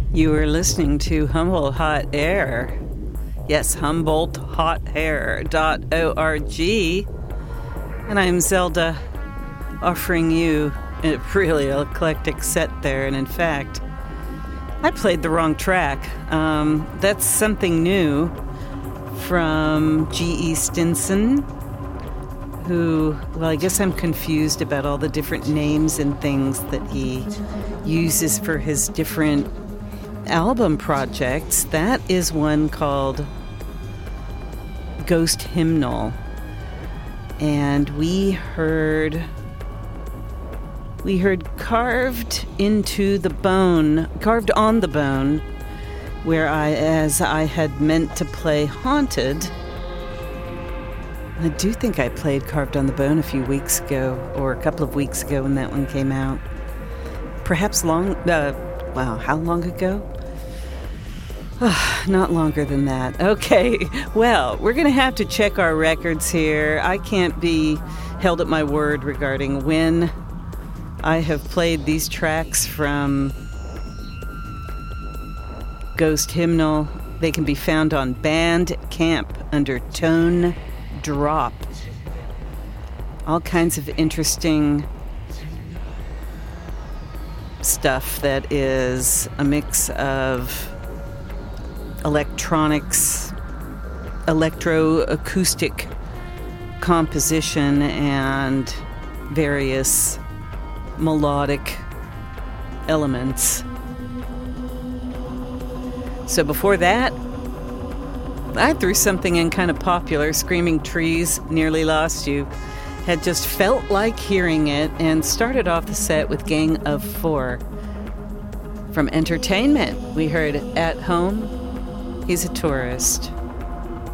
You are listening to Humboldt Hot Air. Yes, HumboldtHotAir.org. And I'm Zelda, offering you a really eclectic set there. And in fact, I played the wrong track. That's something new from G.E. Stinson, who, well, I guess I'm confused about all the different names and things that he uses for his different album projects. That is one called Ghost Hymnal. And we heard Carved on the Bone, where I had meant to play Haunted. I do think I played Carved on the Bone a few weeks ago, or a couple of weeks ago when that one came out. Perhaps how long ago? Not longer than that. Okay, well, we're going to have to check our records here. I can't be held at my word regarding when I have played these tracks from Ghost Hymnal. They can be found on Bandcamp under Tone Drop. All kinds of interesting stuff that is a mix of electronics, electroacoustic composition, and various melodic elements. So before that, I threw something in kind of popular, Screaming Trees, Nearly Lost You. Had just felt like hearing it and started off the set with Gang of Four. From Entertainment, we heard At Home, He's a Tourist.